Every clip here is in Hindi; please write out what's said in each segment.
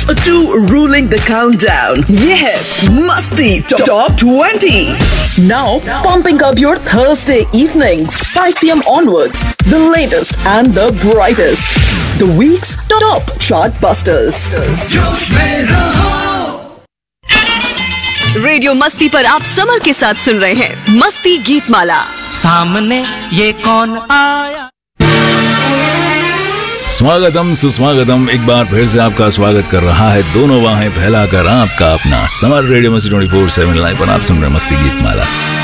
2 ruling the countdown. ये है मस्ती Top 20. Now pumping up your Thursday evenings 5 p.m. onwards. The latest and the brightest. The week's top chart busters. Radio मस्ती पर आप समर के साथ सुन रहे हैं मस्ती गीत माला। सामने ये कौन आया। स्वागतम सुस्वागतम, एक बार फिर से आपका स्वागत कर रहा है दोनों बाहें फैलाकर आपका अपना समर रेडियो मस्ती 24/7 लाइव पर आप सुन रहे मस्ती गीत माला।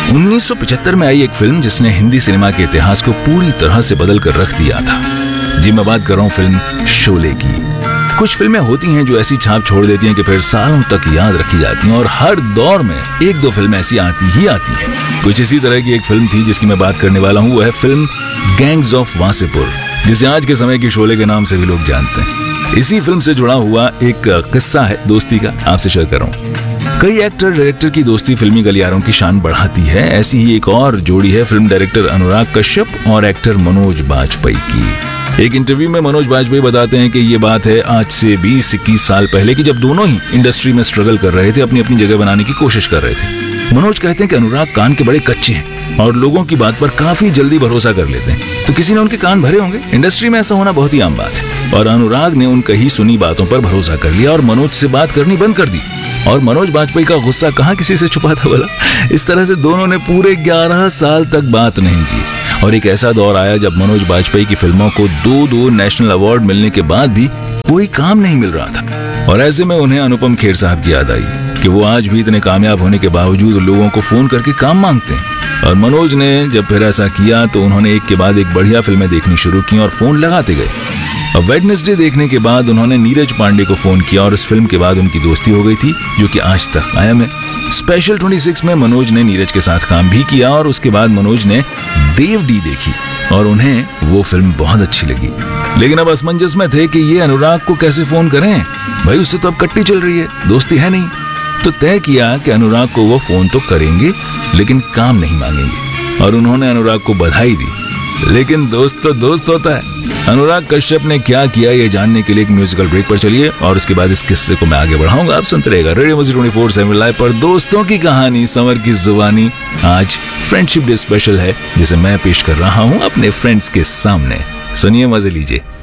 1975 में आई एक फिल्म जिसने हिंदी सिनेमा के इतिहास को पूरी तरह से बदल कर रख दिया था। जी मैं बात कर रहा हूँ फिल्म शोले की। कुछ फिल्में होती हैं जो ऐसी छाप छोड़ देती हैं कि फिर सालों तक याद रखी जाती हैं और हर दौर में एक दो फिल्में ऐसी आती ही आती हैं। कुछ इसी तरह की एक फिल्म थी जिसकी मैं बात करने वाला हूँ, वो है फिल्म गैंग्स ऑफ वासेपुर, जिसे आज के समय की शोले के नाम से भी लोग जानते हैं। इसी फिल्म से जुड़ा हुआ एक किस्सा है दोस्ती का, आपसे शेयर कर रहा हूँ। कई एक्टर डायरेक्टर की दोस्ती फिल्मी गलियारों की शान बढ़ाती है। ऐसी ही एक और जोड़ी है फिल्म डायरेक्टर अनुराग कश्यप और एक्टर मनोज बाजपेयी की। एक इंटरव्यू में मनोज बाजपेयी बताते हैं कि ये बात है आज से 20-21 साल पहले की, जब दोनों ही इंडस्ट्री में स्ट्रगल कर रहे थे, अपनी अपनी जगह बनाने की कोशिश कर रहे थे। मनोज कहते हैं कि अनुराग कान के बड़े कच्चे हैं और लोगों की बात पर काफी जल्दी भरोसा कर लेते हैं, तो किसी ने उनके कान भरे होंगे। इंडस्ट्री में ऐसा होना बहुत ही आम बात है और अनुराग ने उन कही सुनी बातों पर भरोसा कर लिया और मनोज से बात करनी बंद कर दी। और मनोज बाजपेयी का गुस्सा कहाँ किसी से छुपा था बोला। इस तरह से दोनों ने पूरे 11 साल तक बात नहीं की और एक ऐसा दौर आया जब मनोज बाजपेयी की फिल्मों को 2 नेशनल अवार्ड मिलने के बाद भी कोई काम नहीं मिल रहा था। और ऐसे में उन्हें अनुपम खेर साहब की याद आई कि वो आज भी इतने कामयाब होने के बावजूद लोगों को फोन करके काम मांगते हैं। और मनोज ने जब फिर ऐसा किया तो उन्होंने एक के बाद एक बढ़िया फिल्में देखनी शुरू की और फोन लगाते गए। अब वेडनेसडे देखने के बाद उन्होंने नीरज पांडे को फोन किया और इस फिल्म के बाद उनकी दोस्ती हो गई थी, जो कि आज तक कायम है। स्पेशल 26 में मनोज ने नीरज के साथ काम भी किया और उसके बाद मनोज ने देव डी देखी और उन्हें वो फिल्म बहुत अच्छी लगी। लेकिन अब असमंजस में थे कि ये अनुराग को कैसे फोन करें, भाई उससे तो अब कट्टी चल रही है, दोस्ती है नहीं। तो तय किया कि अनुराग को वो फोन तो करेंगे लेकिन काम नहीं मांगेंगे और उन्होंने अनुराग को बधाई दी। लेकिन दोस्त तो दोस्त होता है। अनुराग कश्यप ने क्या किया ये जानने के लिए एक म्यूजिकल ब्रेक पर चलिए और उसके बाद इस किस्से को मैं आगे बढ़ाऊंगा। आप सुनते रहेगा रेडियो मस्ती 24/7 लाइव पर दोस्तों की कहानी, समर की जुबानी। आज फ्रेंडशिप डे स्पेशल है जिसे मैं पेश कर रहा हूँ अपने फ्रेंड्स के सामने। सुनिए, मजे लीजिए।